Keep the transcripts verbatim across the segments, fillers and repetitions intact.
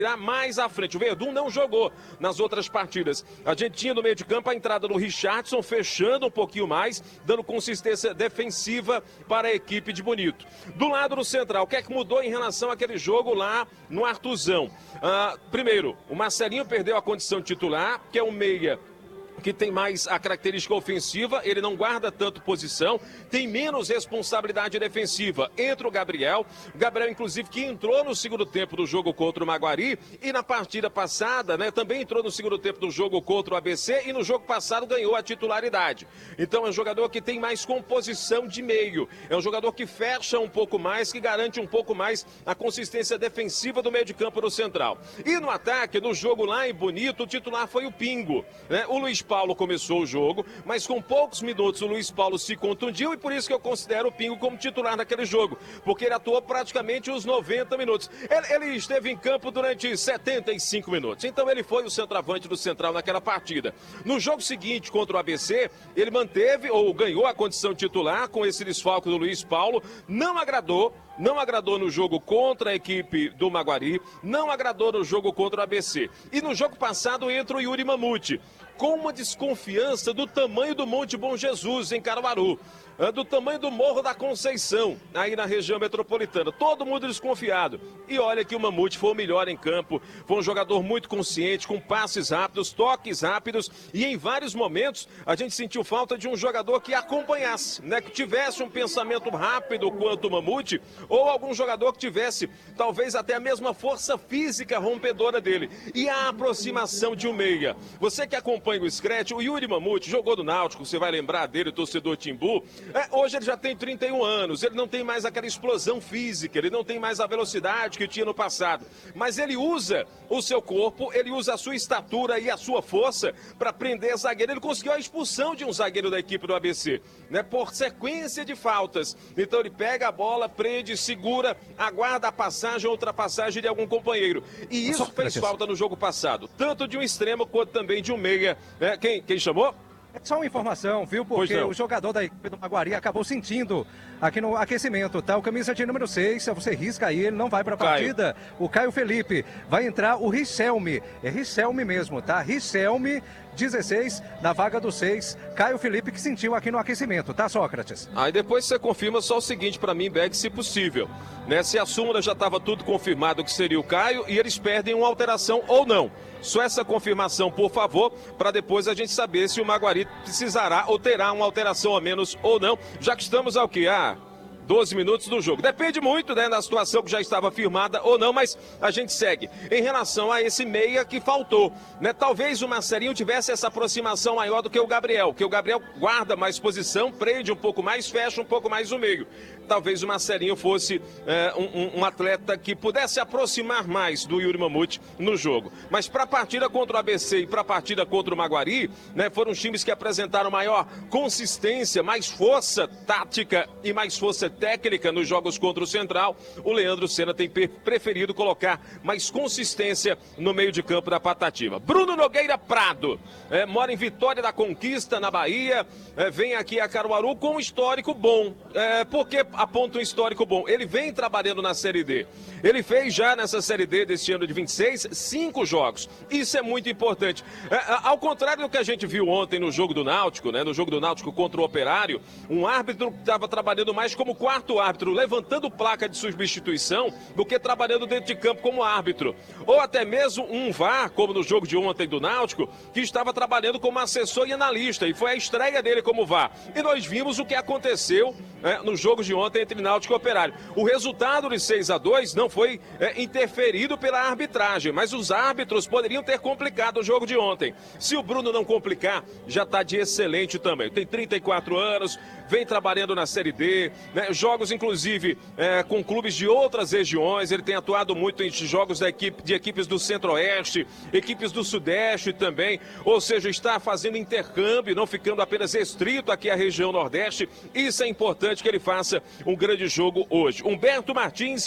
mais à frente. O Verdun não jogou nas outras partidas. A gente tinha no meio de campo a entrada do Richardson, fechando um pouquinho mais, dando consistência defensiva para a equipe de Bonito. Do lado do central, o que é que mudou em relação àquele jogo lá no Artuzão? Ah, primeiro, o Marcelinho perdeu a condição de titular, que é um meia que tem mais a característica ofensiva, ele não guarda tanto posição, tem menos responsabilidade defensiva. Entra o Gabriel, o Gabriel inclusive que entrou no segundo tempo do jogo contra o Maguari e na partida passada, né, também entrou no segundo tempo do jogo contra o A B C e no jogo passado ganhou a titularidade. Então é um jogador que tem mais composição de meio, é um jogador que fecha um pouco mais, que garante um pouco mais a consistência defensiva do meio de campo do central. E no ataque, no jogo lá em Bonito, o titular foi o Pingo, né? O Luiz Paulo começou o jogo, mas com poucos minutos o Luiz Paulo se contundiu e por isso que eu considero o Pingo como titular naquele jogo, porque ele atuou praticamente os noventa minutos. Ele, ele esteve em campo durante setenta e cinco minutos, então ele foi o centroavante do Central naquela partida. No jogo seguinte contra o A B C, ele manteve ou ganhou a condição titular com esse desfalque do Luiz Paulo, não agradou, não agradou no jogo contra a equipe do Maguari, não agradou no jogo contra o A B C. E no jogo passado entra o Yuri Mamute, com uma desconfiança do tamanho do Monte Bom Jesus, em Caruaru, do tamanho do Morro da Conceição, aí na região metropolitana. Todo mundo desconfiado. E olha que o Mamute foi o melhor em campo, foi um jogador muito consciente, com passes rápidos, toques rápidos, e em vários momentos a gente sentiu falta de um jogador que acompanhasse, né, que tivesse um pensamento rápido quanto o Mamute, ou algum jogador que tivesse talvez até a mesma força física rompedora dele. E a aproximação de um meia. Você que acompanha o Scratch, o Yuri Mamute jogou do Náutico, você vai lembrar dele, torcedor Timbu. É, hoje ele já tem trinta e um anos, ele não tem mais aquela explosão física, ele não tem mais a velocidade que tinha no passado, mas ele usa o seu corpo, ele usa a sua estatura e a sua força para prender zagueiro. Ele conseguiu a expulsão de um zagueiro da equipe do A B C, né, por sequência de faltas. Então ele pega a bola, prende, segura, aguarda a passagem ou ultrapassagem de algum companheiro. E isso fez falta no jogo passado, tanto de um extremo quanto também de um meia. Né? Quem, quem chamou? É só uma informação, viu? Porque o jogador da equipe do Maguari acabou sentindo aqui no aquecimento, tá? O camisa de número seis, você risca aí, ele não vai para a partida. O Caio Felipe. Vai entrar o Richelme. É Richelme mesmo, tá? Richelme, dezesseis, na vaga do seis. Caio Felipe que sentiu aqui no aquecimento, tá, Sócrates? Aí depois você confirma só o seguinte para mim, Beg, se possível. Né? Se a súmula já estava tudo confirmado que seria o Caio e eles perdem uma alteração ou não. Só essa confirmação, por favor, para depois a gente saber se o Maguari precisará ou terá uma alteração a menos ou não, já que estamos ao quê? Ah, doze minutos do jogo. Depende muito, né, da situação que já estava firmada ou não, mas a gente segue. Em relação a esse meia que faltou, né? Talvez o Marcelinho tivesse essa aproximação maior do que o Gabriel, que o Gabriel guarda mais posição, prende um pouco mais, fecha um pouco mais o meio. Talvez o Marcelinho fosse é, um, um atleta que pudesse aproximar mais do Yuri Mamute no jogo. Mas para a partida contra o A B C e para a partida contra o Maguari, né, foram os times que apresentaram maior consistência, mais força tática e mais força técnica nos jogos contra o Central. O Leandro Senna tem preferido colocar mais consistência no meio de campo da Patativa. Bruno Nogueira Prado, é, mora em Vitória da Conquista, na Bahia, é, vem aqui a Caruaru com um histórico bom. É, por que aponta um histórico bom? Ele vem trabalhando na Série D. Ele fez já nessa Série D deste ano de vinte e seis, cinco jogos. Isso é muito importante. É, ao contrário do que a gente viu ontem no jogo do Náutico, né, no jogo do Náutico contra o Operário, um árbitro estava trabalhando mais como quarto árbitro, levantando placa de substituição, do que trabalhando dentro de campo como árbitro. Ou até mesmo um V A R, como no jogo de ontem do Náutico, que estava trabalhando como assessor e analista, e foi a estreia dele como V A R. E nós vimos o que aconteceu, né, no jogo de ontem entre Náutico e Operário. O resultado de seis a dois não foi é, interferido pela arbitragem, mas os árbitros poderiam ter complicado o jogo de ontem. Se o Bruno não complicar, já está de excelente também. Tem trinta e quatro anos, vem trabalhando na Série D, né, jogos inclusive é, com clubes de outras regiões. Ele tem atuado muito em jogos da equipe, de equipes do Centro-Oeste, equipes do Sudeste também, ou seja, está fazendo intercâmbio, não ficando apenas restrito aqui à região Nordeste. Isso é importante que ele faça um grande jogo hoje. Humberto Martins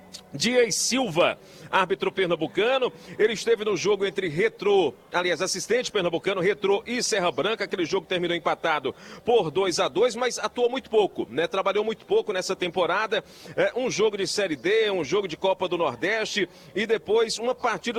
Dias Silva, árbitro pernambucano, ele esteve no jogo entre Retrô, aliás, assistente pernambucano, Retrô e Serra Branca. Aquele jogo terminou empatado por dois a dois, mas atuou muito pouco, né? Trabalhou muito pouco nessa temporada. É, um jogo de Série D, um jogo de Copa do Nordeste e depois uma partida